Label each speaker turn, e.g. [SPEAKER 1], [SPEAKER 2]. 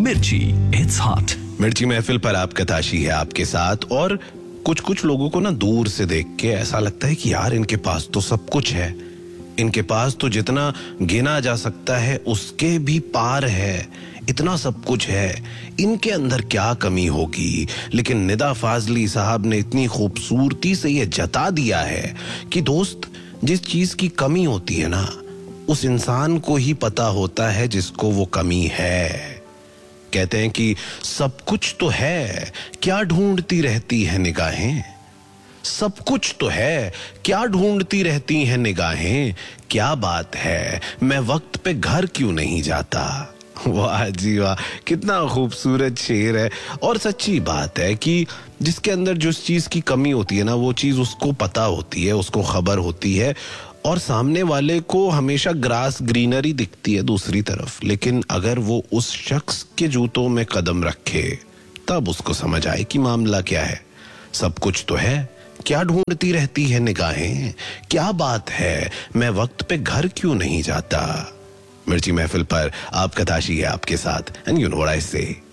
[SPEAKER 1] मिर्ची, it's hot.
[SPEAKER 2] मिर्ची महफिल पर आपका ताशी है आपके साथ। और कुछ लोगों को ना दूर से देख के ऐसा लगता है कि यार इनके पास तो सब कुछ है, इनके पास तो जितना गिना जा सकता है उसके भी पार है, इतना सब कुछ है, इनके अंदर क्या कमी होगी। लेकिन निदा फाजली साहब ने इतनी खूबसूरती से ये जता दिया है कि दोस्त, जिस चीज की कमी होती है ना, उस इंसान को ही पता होता है जिसको वो कमी है। कहते हैं कि सब कुछ तो है, क्या ढूंढती रहती है निगाहें। सब कुछ तो है, क्या ढूंढती रहती हैं निगाहें। क्या बात है, मैं वक्त पे घर क्यों नहीं जाता। वाह जी वाह, कितना खूबसूरत शेर है। और सच्ची बात है कि जिसके अंदर जिस चीज की कमी होती है ना, वो चीज उसको पता होती है, उसको खबर होती है। और सामने वाले को हमेशा ग्रास ग्रीनरी दिखती है दूसरी तरफ, लेकिन अगर वो उस शख्स के जूतों में कदम रखे तब उसको समझ आए कि मामला क्या है। सब कुछ तो है, क्या ढूंढती रहती है निगाहें। क्या बात है, मैं वक्त पे घर क्यों नहीं जाता। मिर्ची महफिल पर आपका ताशी है आपके साथ, and you know what I से।